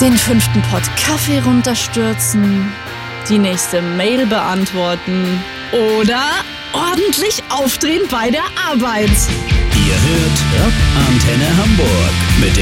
den 5. Pott Kaffee runterstürzen, die nächste Mail beantworten oder ordentlich aufdrehen bei der Arbeit. Ihr hört Rock Antenne Hamburg mit der